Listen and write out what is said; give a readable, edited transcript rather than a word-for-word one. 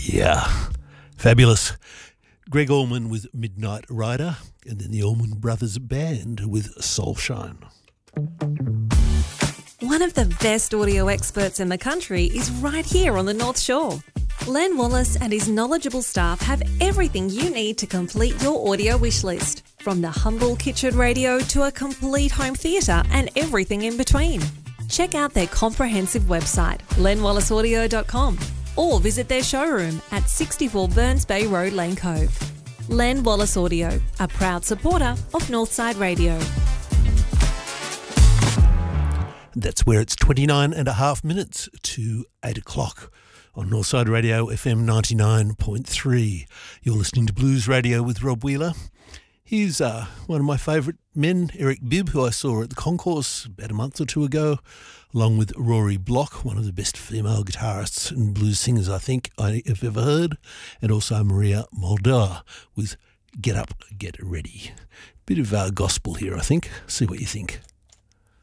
Yeah, fabulous. Greg Allman with Midnight Rider, and then the Allman Brothers Band with Soulshine. One of the best audio experts in the country is right here on the North Shore. Len Wallace and his knowledgeable staff have everything you need to complete your audio wish list, from the humble kitchen radio to a complete home theatre and everything in between. Check out their comprehensive website, lenwallaceaudio.com, or visit their showroom at 64 Burns Bay Road, Lane Cove. Len Wallace Audio, a proud supporter of Northside Radio. That's where it's 29 and a half minutes to 8 o'clock on Northside Radio FM 99.3. You're listening to Blues Radio with Rob Wheeler. He's one of my favourite men, Eric Bibb, who I saw at the Concourse about a month or two ago, along with Rory Block, one of the best female guitarists and blues singers I think I have ever heard, and also Maria Muldaur with Get Up, Get Ready. Bit of gospel here, I think. See what you think.